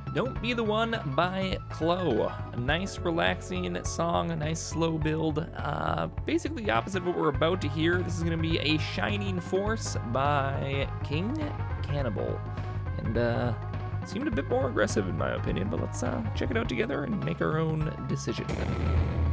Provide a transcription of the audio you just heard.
Don't Be the One by Chloe. A nice, relaxing song, a nice, slow build. Basically, the opposite of what we're about to hear. This is going to be A Shining Force by King Cannibal. And, seemed a bit more aggressive in my opinion, but let's check it out together and make our own decision.